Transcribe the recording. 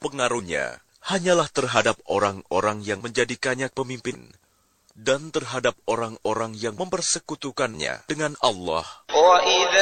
pengaruhnya hanyalah terhadap orang-orang yang menjadikannya pemimpin dan terhadap orang-orang yang mempersekutukannya dengan Allah.